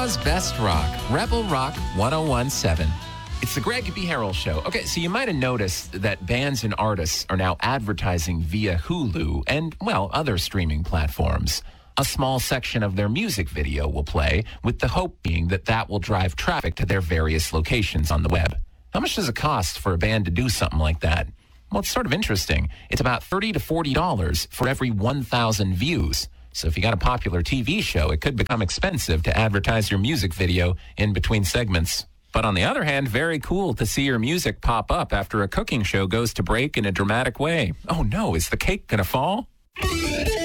Omaha's best rock, Rebel Rock 1017. It's the Greg B. Harrell Show. Okay, so you might have noticed that bands and artists are now advertising via Hulu and, well, other streaming platforms. A small section of their music video will play, with the hope being that that will drive traffic to their various locations on the web. How much does it cost for a band to do something like that? Well, it's sort of interesting. It's about $30 to $40 for every 1,000 views. So if you got a popular TV show, it could become expensive to advertise your music video in between segments. But on the other hand, very cool to see your music pop up after a cooking show goes to break in a dramatic way. Oh no, is the cake going to fall?